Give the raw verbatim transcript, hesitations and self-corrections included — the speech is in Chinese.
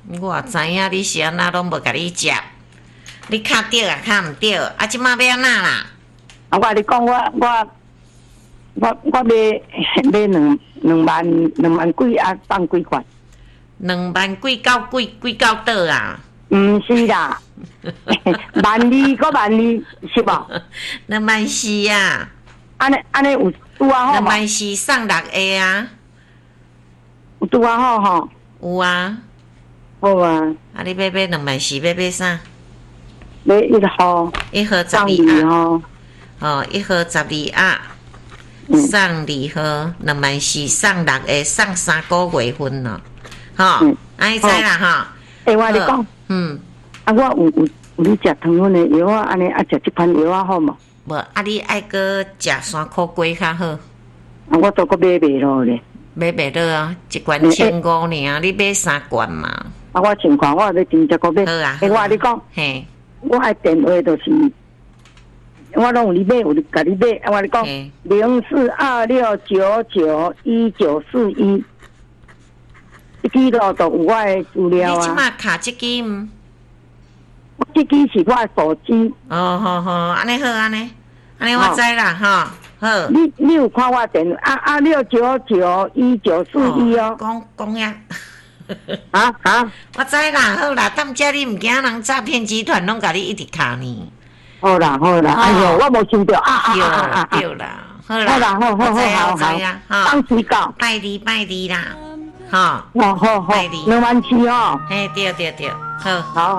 我知影你是安那拢无甲你接，你卡对啊，卡毋对，啊，即马要安那啦？ 啊，我你讲我我我我买买两两万两万几啊，放几块？ 两万几到几几到倒啊？ 毋是啦，万二个万二是无？ 两万四啊！ 安尼安尼有拄啊好两无？ 万四送六个啊？ 有拄啊好吼？ 有啊。 好啊。 啊，你要买两万四，要买啥？ 买一号。 一盒十二盒。 哦，一盒十二盒，送二盒两万四，送六个，送三个月份咯。吼，安尼知啦吼。 诶，我你讲。嗯。啊，我有有有你食糖分的药啊，安尼啊食即款药啊好无？ 无，啊你爱搁食山苦瓜较好。啊， 我都搁买袂落咧。 买袂落啊，一罐千五尔，你买三罐嘛。 啊，我情况我要真正搁买。 好啊。 诶，我你讲。 嘿。 我爱电话就是，我拢有你买，有你甲你买。啊，我你讲。零四二六九九一九四一。一支咯，都有我的资料啊。 你即马卡即支毋？ 我即支是我的手机。 哦，好好，安尼好，安尼，安尼我知啦，哈，好。 你你有看我电话？啊啊六九九一九四一哦。 讲讲呀。 啊啊！ 我知啦，好啦，当遮你毋惊人诈骗集团拢甲你一直卡呢。 好啦好啦，哎呦，我无想到啊啊啊啊！ 对啦，好啦， 好啦好好好好，知啊，哈。 当时讲。 拜你拜你啦。好， 好好好，两万七哦。 嘿，对对对，好， 好。